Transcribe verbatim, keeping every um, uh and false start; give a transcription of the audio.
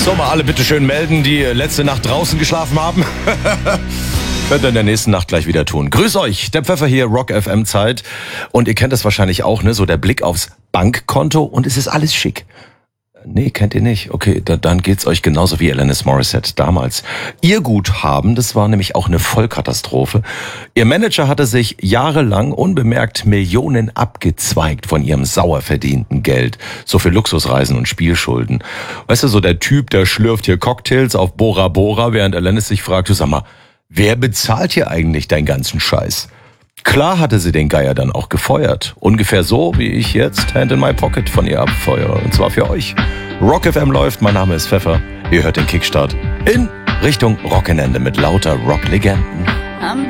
So, mal alle bitte schön melden, die letzte Nacht draußen geschlafen haben. Könnt ihr in der nächsten Nacht gleich wieder tun. Grüß euch, der Pfeffer hier, Rock F M Zeit. Und ihr kennt das wahrscheinlich auch, ne? So der Blick aufs Bankkonto und es ist alles schick. Nee, kennt ihr nicht. Okay, da, dann geht's euch genauso wie Alanis Morissette damals. Ihr Guthaben, das war nämlich auch eine Vollkatastrophe. Ihr Manager hatte sich jahrelang unbemerkt Millionen abgezweigt von ihrem sauer verdienten Geld. So für Luxusreisen und Spielschulden. Weißt du, so der Typ, der schlürft hier Cocktails auf Bora Bora, während Alanis sich fragt, du sag mal, wer bezahlt hier eigentlich deinen ganzen Scheiß? Klar hatte sie den Geier dann auch gefeuert. Ungefähr so, wie ich jetzt Hand in my Pocket von ihr abfeuere. Und zwar für euch. Rock F M läuft, mein Name ist Pfeffer. Ihr hört den Kickstart in Richtung Rockenende mit lauter Rocklegenden.